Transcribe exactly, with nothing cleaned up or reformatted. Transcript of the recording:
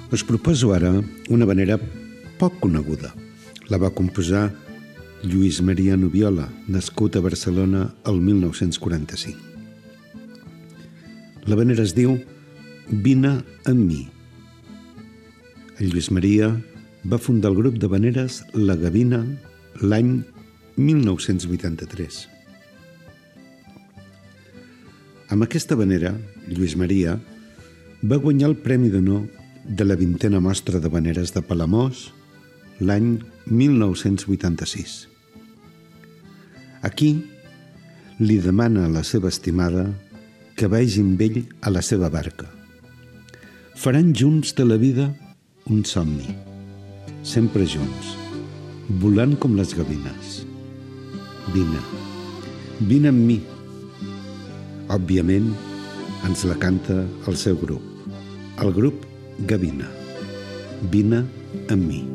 Us proposo ara una vanera poc coneguda. La va composar Lluís Maria Nubiola, nascut a Barcelona el mil nou-cents quaranta-cinc. La vanera es diu Vine amb mi. El Lluís Maria va fundar el grup de vaneres La Gavina l'any mil nou-cents vuitanta-tres. Amb aquesta vanera, Lluís Maria va guanyar el Premi d'Honor de la vintena mostra de vaneres de Palamós l'any mil nou-cents vuitanta-sis. Aquí li demana a la seva estimada que vagi amb ell a la seva barca. Faran junts de la vida un somni, sempre junts, volant com les gavines. Vine, vine amb mi. Òbviament, ens la canta el seu grup, el grup Gavina. Vine amb mi.